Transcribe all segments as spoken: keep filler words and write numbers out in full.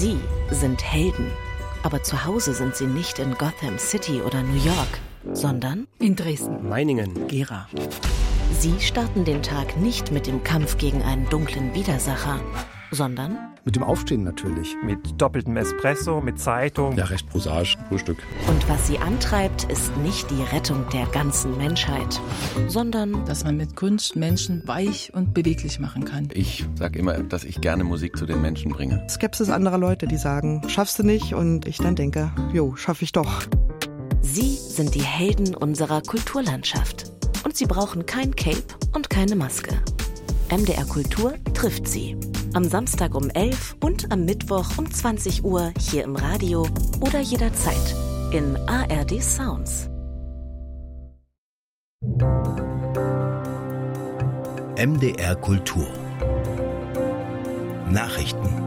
Sie sind Helden. Aber zu Hause sind sie nicht in Gotham City oder New York, sondern in Dresden, Meiningen, Gera. Sie starten den Tag nicht mit dem Kampf gegen einen dunklen Widersacher, sondern mit dem Aufstehen natürlich. Mit doppeltem Espresso, mit Zeitung. Ja, recht prosaisch, Frühstück. Und was sie antreibt, ist nicht die Rettung der ganzen Menschheit, sondern dass man mit Kunst Menschen weich und beweglich machen kann. Ich sage immer, dass ich gerne Musik zu den Menschen bringe. Skepsis anderer Leute, die sagen, schaffst du nicht, und ich dann denke, jo, schaff ich doch. Sie sind die Helden unserer Kulturlandschaft. Und sie brauchen kein Cape und keine Maske. M D R Kultur trifft sie. Am Samstag um elf und am Mittwoch um zwanzig Uhr hier im Radio oder jederzeit in A R D Sounds. M D R Kultur Nachrichten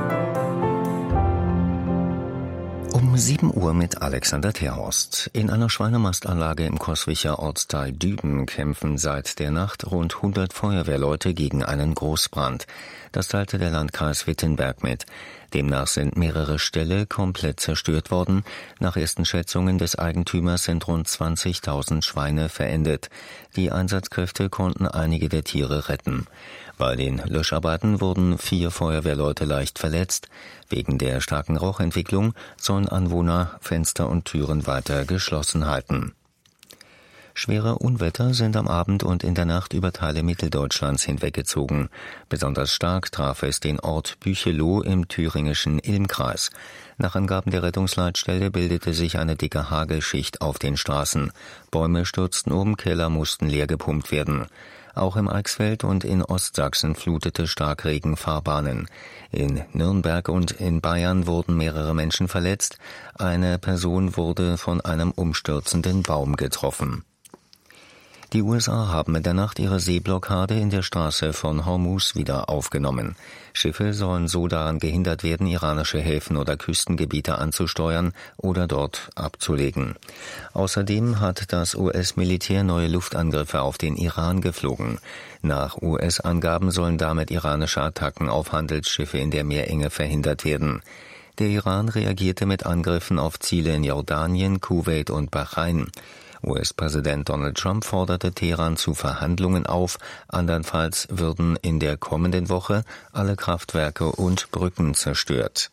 Um sieben Uhr mit Alexander Terhorst. In einer Schweinemastanlage im Coswicher Ortsteil Düben kämpfen seit der Nacht rund hundert Feuerwehrleute gegen einen Großbrand. Das teilte der Landkreis Wittenberg mit. Demnach sind mehrere Ställe komplett zerstört worden. Nach ersten Schätzungen des Eigentümers sind rund zwanzigtausend Schweine verendet. Die Einsatzkräfte konnten einige der Tiere retten. Bei den Löscharbeiten wurden vier Feuerwehrleute leicht verletzt. Wegen der starken Rauchentwicklung sollen Anwohner Fenster und Türen weiter geschlossen halten. Schwere Unwetter sind am Abend und in der Nacht über Teile Mitteldeutschlands hinweggezogen. Besonders stark traf es den Ort Bücheloh im thüringischen Ilmkreis. Nach Angaben der Rettungsleitstelle bildete sich eine dicke Hagelschicht auf den Straßen. Bäume stürzten um, Keller mussten leer gepumpt werden. Auch im Eichsfeld und in Ostsachsen flutete Starkregen Fahrbahnen. In Nürnberg und in Bayern wurden mehrere Menschen verletzt. Eine Person wurde von einem umstürzenden Baum getroffen. Die U S A haben in der Nacht ihre Seeblockade in der Straße von Hormuz wieder aufgenommen. Schiffe sollen so daran gehindert werden, iranische Häfen oder Küstengebiete anzusteuern oder dort abzulegen. Außerdem hat das U S-Militär neue Luftangriffe auf den Iran geflogen. Nach U S-Angaben sollen damit iranische Attacken auf Handelsschiffe in der Meerenge verhindert werden. Der Iran reagierte mit Angriffen auf Ziele in Jordanien, Kuwait und Bahrain. U S-Präsident Donald Trump forderte Teheran zu Verhandlungen auf, andernfalls würden in der kommenden Woche alle Kraftwerke und Brücken zerstört.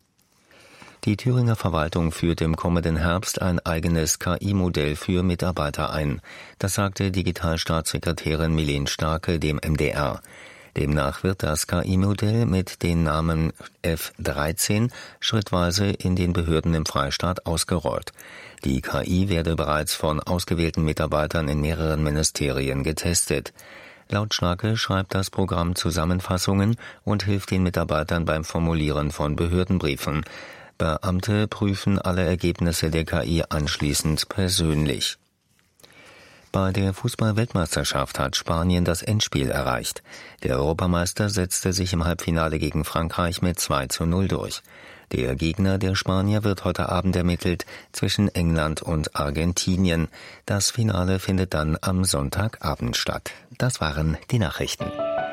Die Thüringer Verwaltung führt im kommenden Herbst ein eigenes K I-Modell für Mitarbeiter ein. Das sagte Digitalstaatssekretärin Milene Starke dem M D R. Demnach wird das K I-Modell mit den Namen F dreizehn schrittweise in den Behörden im Freistaat ausgerollt. Die K I werde bereits von ausgewählten Mitarbeitern in mehreren Ministerien getestet. Laut Starke schreibt das Programm Zusammenfassungen und hilft den Mitarbeitern beim Formulieren von Behördenbriefen. Beamte prüfen alle Ergebnisse der K I anschließend persönlich. Bei der Fußball-Weltmeisterschaft hat Spanien das Endspiel erreicht. Der Europameister setzte sich im Halbfinale gegen Frankreich mit zwei zu null durch. Der Gegner der Spanier wird heute Abend ermittelt zwischen England und Argentinien. Das Finale findet dann am Sonntagabend statt. Das waren die Nachrichten.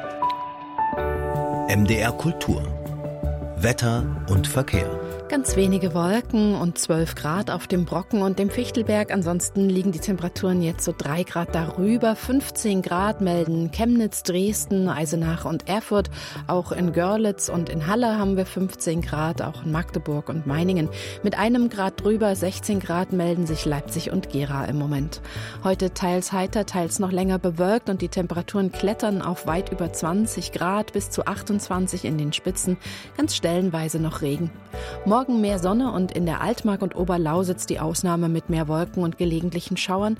M D R Kultur Wetter und Verkehr. Ganz wenige Wolken und zwölf Grad auf dem Brocken und dem Fichtelberg. Ansonsten liegen die Temperaturen jetzt so drei Grad darüber. fünfzehn Grad melden Chemnitz, Dresden, Eisenach und Erfurt. Auch in Görlitz und in Halle haben wir fünfzehn Grad, auch in Magdeburg und Meiningen. Mit einem Grad drüber, sechzehn Grad melden sich Leipzig und Gera im Moment. Heute teils heiter, teils noch länger bewölkt und die Temperaturen klettern auf weit über zwanzig Grad bis zu achtundzwanzig in den Spitzen. Ganz stellenweise noch Regen. Morgen mehr Sonne und in der Altmark und Oberlausitz die Ausnahme mit mehr Wolken und gelegentlichen Schauern.